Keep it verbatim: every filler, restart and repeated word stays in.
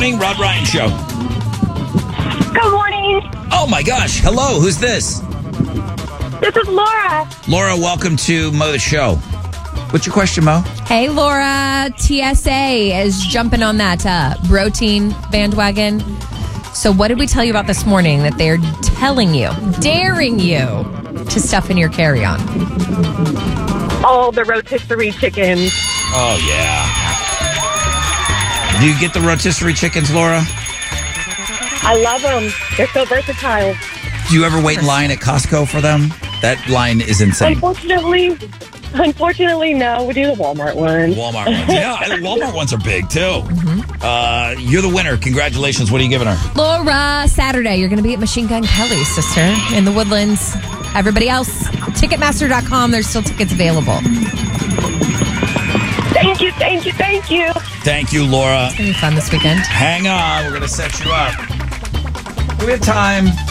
Rod Ryan Show. Good morning. Oh my gosh. Hello. Who's this? This is Laura. Laura, welcome to Mo's show. What's your question, Mo? Hey, Laura. T S A is jumping on that uh, protein bandwagon. So what did we tell you about this morning that they're telling you, daring you to stuff in your carry-on? All the rotisserie chickens. Oh, yeah. Do you get the rotisserie chickens, Laura? I love them. They're so versatile. Do you ever wait in line at Costco for them? That line is insane. Unfortunately, unfortunately, no. We do the Walmart one. Walmart ones. Yeah, the Walmart ones are big, too. Mm-hmm. Uh, you're the winner. Congratulations. What are you giving her? Laura, Saturday, you're going to be at Machine Gun Kelly's, sister, in the Woodlands. Everybody else, Ticketmaster dot com. There's still tickets available. Thank you, thank you, thank you. Thank you, Laura. It's going to be fun this weekend. Hang on. We're going to set you up. We have time.